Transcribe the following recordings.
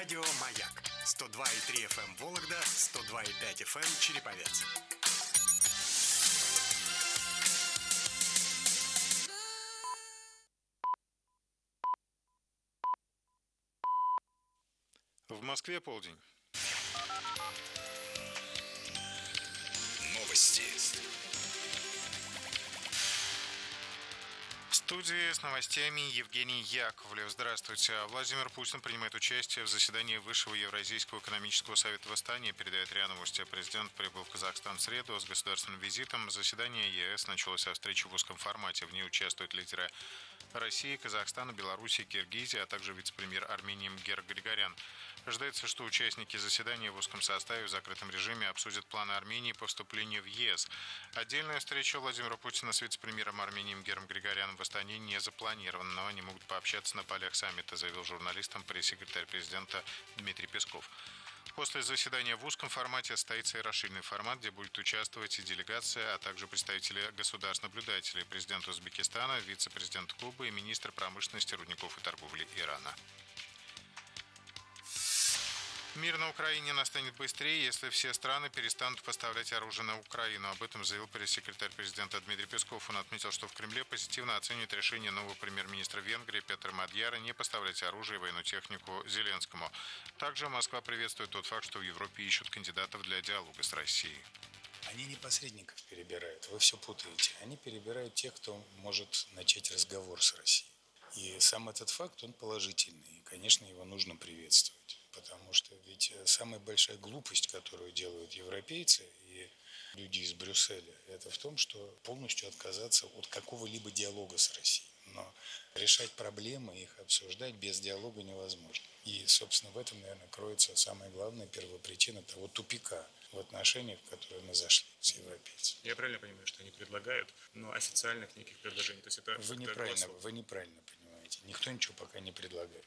Радио «Маяк». 102,3 FM Вологда, 102,5 FM Череповец. В Москве полдень. Новости. В студии с новостями Евгений Яковлев. Здравствуйте. Владимир Путин принимает участие в заседании Высшего Евразийского экономического совета в Астане. Передает РИА Новости. Президент прибыл в Казахстан в среду с государственным визитом. Заседание ЕС началось со встречи в узком формате. В ней участвуют лидеры России, Казахстана, Беларуси, Киргизии, а также вице-премьер Армении Мгер Григорян. Ожидается, что участники заседания в узком составе в закрытом режиме обсудят планы Армении по вступлению в ЕС. Отдельная встреча Владимира Путина с вице-премьером Армении Мгером Григоряном в Астане не запланирована, но они могут пообщаться на полях саммита, заявил журналистам пресс-секретарь президента Дмитрий Песков. После заседания в узком формате состоится и расширенный формат, где будет участвовать и делегация, а также представители государств-наблюдателей, президент Узбекистана, вице-президент Кубы и министр промышленности, рудников и торговли Ирана. Мир на Украине настанет быстрее, если все страны перестанут поставлять оружие на Украину. Об этом заявил пресс-секретарь президента Дмитрий Песков. Он отметил, что в Кремле позитивно оценивают решение нового премьер-министра Венгрии Петра Мадьяра не поставлять оружие и военную технику Зеленскому. Также Москва приветствует тот факт, что в Европе ищут кандидатов для диалога с Россией. Они не посредников перебирают, вы все путаете. Они перебирают тех, кто может начать разговор с Россией. И сам этот факт, он положительный. И, конечно, его нужно приветствовать. Потому что ведь самая большая глупость, которую делают европейцы и люди из Брюсселя, это в том, что полностью отказаться от какого-либо диалога с Россией. Но решать проблемы, их обсуждать без диалога невозможно. И, собственно, в этом, наверное, кроется самая главная первопричина того тупика в отношениях, в которые мы зашли с европейцами. Я правильно понимаю, что они предлагают, но официальных никаких предложений? То есть это вы неправильно понимаете. Никто ничего пока не предлагает.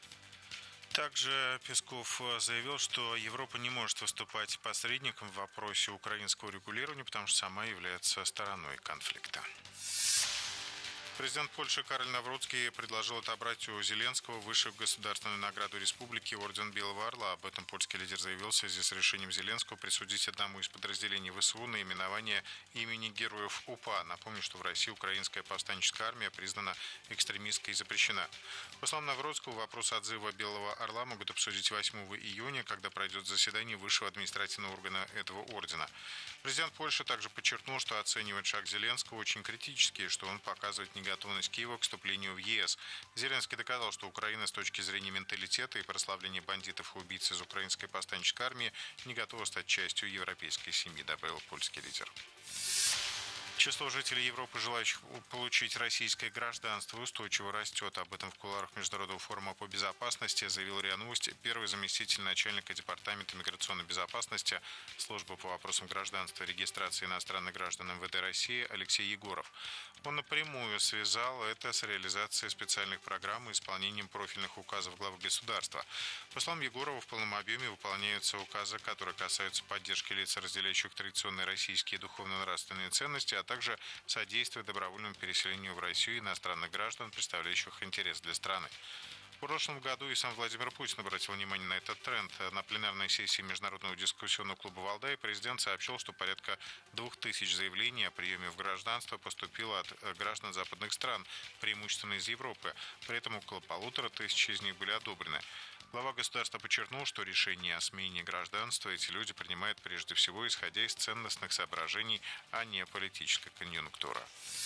Также Песков заявил, что Европа не может выступать посредником в вопросе украинского регулирования, потому что сама является стороной конфликта. Президент Польши Кароль Навроцкий предложил отобрать у Зеленского высшую государственную награду республики орден Белого Орла. Об этом польский лидер заявил в связи с решением Зеленского присудить одному из подразделений ВСУ наименование имени героев УПА. Напомню, что в России украинская повстанческая армия признана экстремистской и запрещена. По словам Навроцкого, вопрос отзыва Белого Орла могут обсудить 8 июня, когда пройдет заседание высшего административного органа этого ордена. Президент Польши также подчеркнул, что оценивает шаг Зеленского очень критически, что он показывает готовность Киева к вступлению в ЕС. Зеленский доказал, что Украина с точки зрения менталитета и прославления бандитов и убийц из украинской повстанческой армии не готова стать частью европейской семьи, добавил польский лидер. Число жителей Европы, желающих получить российское гражданство, устойчиво растет. Об этом в кулуарах Международного форума по безопасности заявил РИА Новости первый заместитель начальника Департамента миграционной безопасности Службы по вопросам гражданства и регистрации иностранных граждан МВД России Алексей Егоров. Он напрямую связал это с реализацией специальных программ и исполнением профильных указов главы государства. По словам Егорова, в полном объеме выполняются указы, которые касаются поддержки лиц, разделяющих традиционные российские духовно-нравственные ценности, а также содействия добровольному переселению в Россию иностранных граждан, представляющих интерес для страны. В прошлом году и сам Владимир Путин обратил внимание на этот тренд. На пленарной сессии Международного дискуссионного клуба «Валдай» президент сообщил, что порядка 2000 заявлений о приеме в гражданство поступило от граждан западных стран, преимущественно из Европы. При этом около 1500 из них были одобрены. Глава государства подчеркнул, что решение о смене гражданства эти люди принимают прежде всего исходя из ценностных соображений, а не политической конъюнктуры.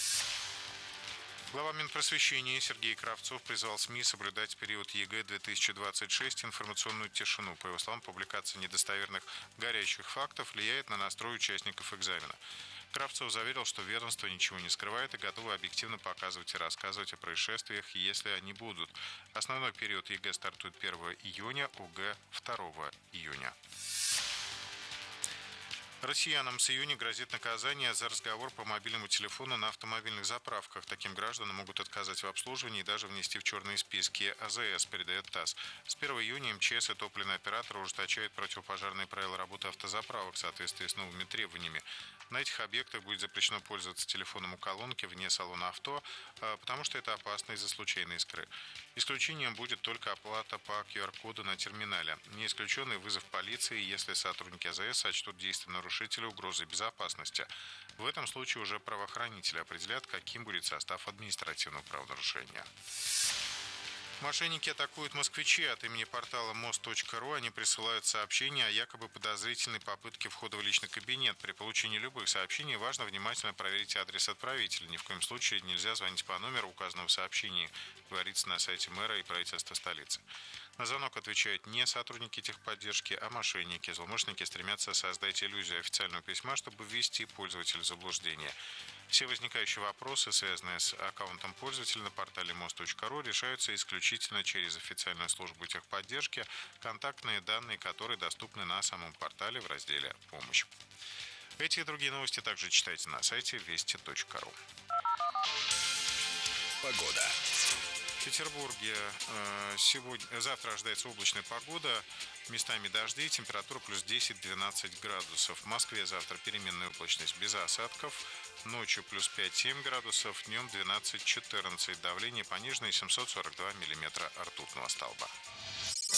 Глава Минпросвещения Сергей Кравцов призвал СМИ соблюдать в период ЕГЭ 2026 информационную тишину. По его словам, публикация недостоверных горячих фактов влияет на настрой участников экзамена. Кравцов заверил, что ведомство ничего не скрывает и готово объективно показывать и рассказывать о происшествиях, если они будут. Основной период ЕГЭ стартует 1 июня, ОГЭ 2 июня. Россиянам с июня грозит наказание за разговор по мобильному телефону на автомобильных заправках. Таким гражданам могут отказать в обслуживании и даже внести в черные списки АЗС, передает ТАСС. С 1 июня МЧС и топливные операторы ужесточают противопожарные правила работы автозаправок в соответствии с новыми требованиями. На этих объектах будет запрещено пользоваться телефоном у колонки вне салона авто, потому что это опасно из-за случайной искры. Исключением будет только оплата по QR-коду на терминале. Не исключен и вызов полиции, если сотрудники АЗС сочтут действия нарушителя угрозой безопасности. В этом случае уже правоохранители определят, каким будет состав административного правонарушения. Мошенники атакуют москвичей. От имени портала мост.ру они присылают сообщения о якобы подозрительной попытке входа в личный кабинет. При получении любых сообщений важно внимательно проверить адрес отправителя. Ни в коем случае нельзя звонить по номеру, указанному в сообщении, говорится на сайте мэра и правительства столицы. На звонок отвечают не сотрудники техподдержки, а мошенники. Злоумышленники стремятся создать иллюзию официального письма, чтобы ввести пользователя в заблуждение. Все возникающие вопросы, связанные с аккаунтом пользователя на портале мост.ру, решаются исключительно через официальную службу техподдержки, контактные данные которой доступны на самом портале в разделе «Помощь». Эти и другие новости также читайте на сайте вести.ру. Погода. В Петербурге завтра ожидается облачная погода, местами дожди, температура плюс 10-12 градусов. В Москве завтра переменная облачность без осадков, ночью плюс 5-7 градусов, днем 12-14, давление пониженное 742 миллиметра ртутного столба.